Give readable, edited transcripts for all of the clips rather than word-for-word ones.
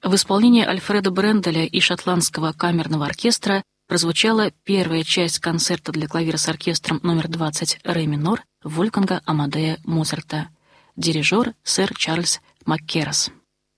В исполнении Альфреда Бренделя и шотландского камерного оркестра прозвучала первая часть концерта для клавира с оркестром номер 20 «Ре минор» Вольфганга Амадея Моцарта. Дирижер сэр Чарльз Маккерас.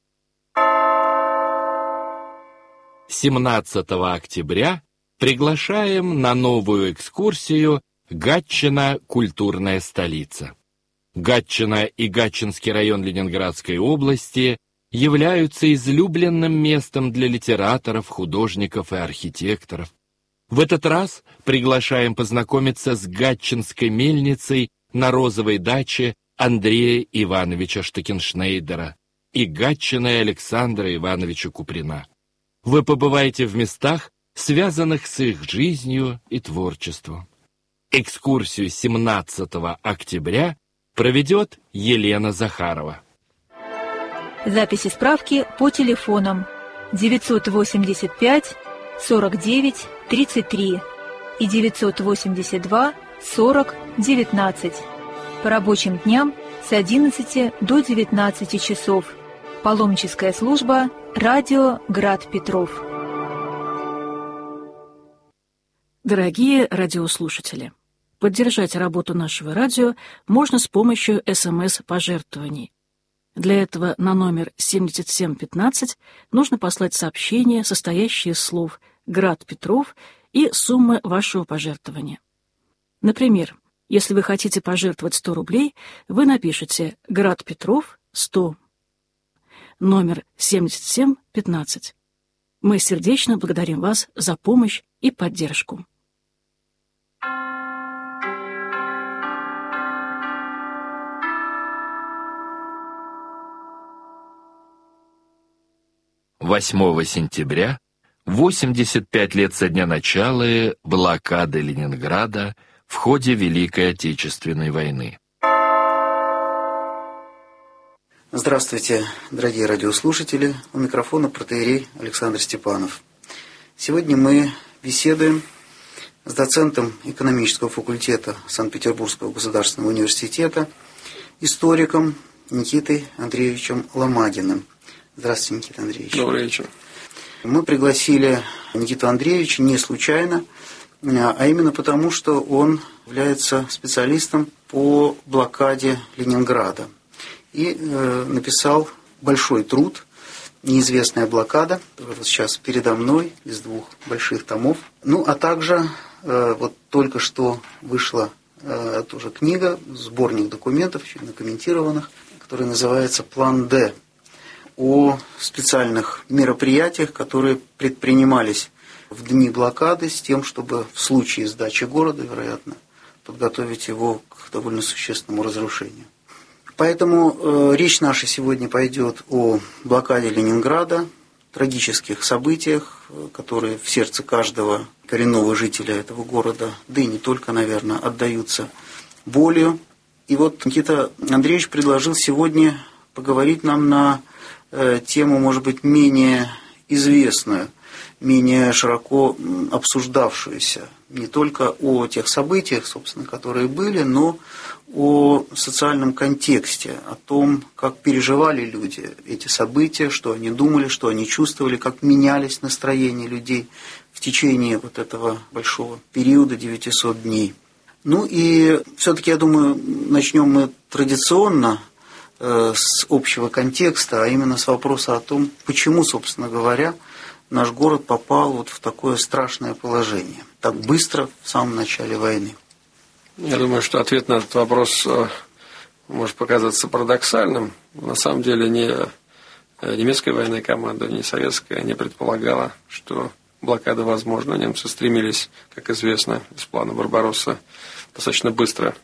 17 октября приглашаем на новую экскурсию «Гатчина. Культурная столица». Гатчина и Гатчинский район Ленинградской области являются излюбленным местом для литераторов, художников и архитекторов. В этот раз приглашаем познакомиться с гатчинской мельницей на розовой даче Андрея Ивановича Штекеншнейдера и Гатчиной Александра Ивановича Куприна. Вы побываете в местах, связанных с их жизнью и творчеством. Экскурсию 17 октября проведет Елена Захарова. Записи справки по телефонам 985 49 33 и 982 40 19. По рабочим дням с 11 до 19 часов. Паломническая служба «Радио Град Петров». Дорогие радиослушатели, поддержать работу нашего радио можно с помощью СМС-пожертвований. Для этого на номер 7715 нужно послать сообщение, состоящее из слов «Град Петров» и суммы вашего пожертвования. Например, если вы хотите пожертвовать 100 рублей, вы напишите «Град Петров 100». Номер 7715. Мы сердечно благодарим вас за помощь и поддержку. «8 сентября, 85 лет со дня начала блокады Ленинграда в ходе Великой Отечественной войны». Здравствуйте, дорогие радиослушатели. У микрофона протоиерей Александр Степанов. Сегодня мы беседуем с доцентом экономического факультета Санкт-Петербургского государственного университета, историком Никитой Андреевичем Ломагиным. Здравствуйте, Никита Андреевич. Добрый вечер. Мы пригласили Никиту Андреевича не случайно, а именно потому, что он является специалистом по блокаде Ленинграда и написал большой труд «Неизвестная блокада», который сейчас передо мной, из 2 больших томов. Ну, а также вот только что вышла тоже книга, сборник документов, очевидно комментированных, который называется «План Д», о специальных мероприятиях, которые предпринимались в дни блокады с тем, чтобы в случае сдачи города, вероятно, подготовить его к довольно существенному разрушению. Поэтому речь наша сегодня пойдет о блокаде Ленинграда, трагических событиях, которые в сердце каждого коренного жителя этого города, да и не только, наверное, отдаются болью. И вот Никита Андреевич предложил сегодня поговорить нам на тему, может быть, менее известную, менее широко обсуждавшуюся. Не только о тех событиях, собственно, которые были, но о социальном контексте, о том, как переживали люди эти события, что они думали, что они чувствовали, как менялись настроения людей в течение вот этого большого периода 900 дней. Ну и все-таки, я думаю, начнем мы традиционно с общего контекста, а именно с вопроса о том, почему, собственно говоря, наш город попал вот в такое страшное положение так быстро в самом начале войны. Я думаю, что ответ на этот вопрос может показаться парадоксальным. На самом деле ни немецкая военная команда, ни советская не предполагала, что блокада возможна. Немцы стремились, как известно, из плана Барбаросса достаточно быстро